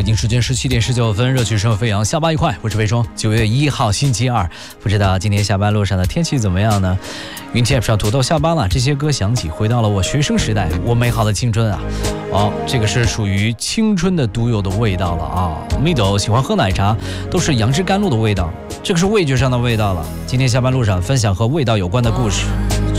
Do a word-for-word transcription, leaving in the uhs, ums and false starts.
北京时间十七点十九分，热曲声飞扬，下班愉快，我是魏双。九月一号星期二，不知道今天下班路上的天气怎么样呢？云 T App 上土豆下班了，这些歌响起，回到了我学生时代，我美好的青春啊！哦，这个是属于青春的独有的味道了啊！蜜豆喜欢喝奶茶，都是杨枝甘露的味道，这个是味觉上的味道了。今天下班路上分享和味道有关的故事。